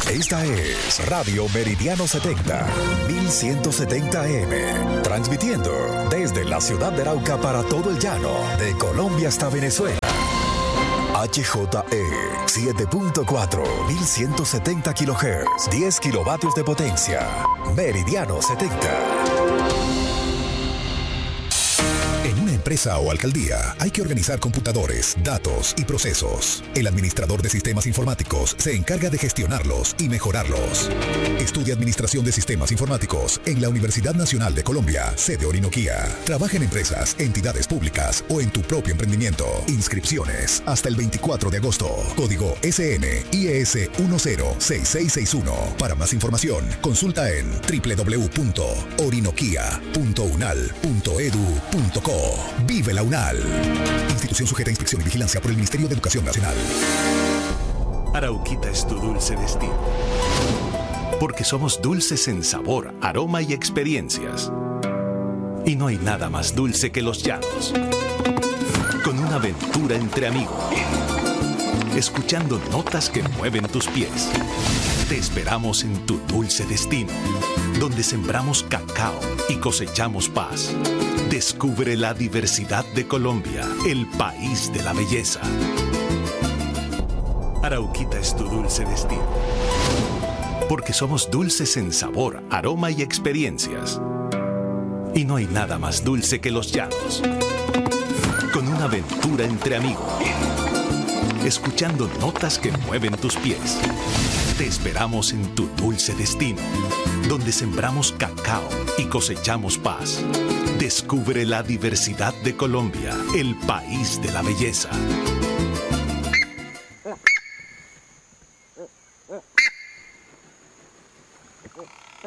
Esta es Radio Meridiano 70, 1170 AM, transmitiendo desde la ciudad de Arauca para todo el llano, de Colombia hasta Venezuela. HJE 7.4, 1170 kHz, 10 kilovatios de potencia. Meridiano 70. En una empresa o alcaldía hay que organizar computadores, datos y procesos. El administrador de sistemas informáticos se encarga de gestionarlos y mejorarlos. Estudia Administración de Sistemas Informáticos en la Universidad Nacional de Colombia, sede Orinoquía. Trabaja en empresas, entidades públicas o en tu propio emprendimiento. Inscripciones hasta el 24 de agosto. Código SN IES 106661. Para más información, consulta en www.orinoquia.unal.edu.co. Vive la UNAL. Institución sujeta a inspección y vigilancia por el Ministerio de Educación Nacional. Arauquita es tu dulce destino. Porque somos dulces en sabor, aroma y experiencias. Y no hay nada más dulce que los llanos. Con una aventura entre amigos. Escuchando notas que mueven tus pies. Te esperamos en tu dulce destino, donde sembramos cacao y cosechamos paz. Descubre la diversidad de Colombia, el país de la belleza. Arauquita es tu dulce destino. Porque somos dulces en sabor, aroma y experiencias. Y no hay nada más dulce que los llanos. Con una aventura entre amigos. Escuchando notas que mueven tus pies. Te esperamos en tu dulce destino, donde sembramos cacao y cosechamos paz. Descubre la diversidad de Colombia, el país de la belleza.